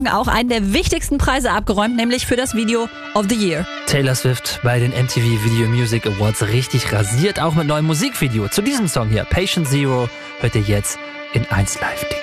auch einen der wichtigsten Preise abgeräumt, nämlich für das Video of the Year. Taylor Swift bei den MTV Video Music Awards richtig rasiert, auch mit neuem Musikvideo. Zu diesem Song hier, Patient Zero, hört ihr jetzt in 1 Live.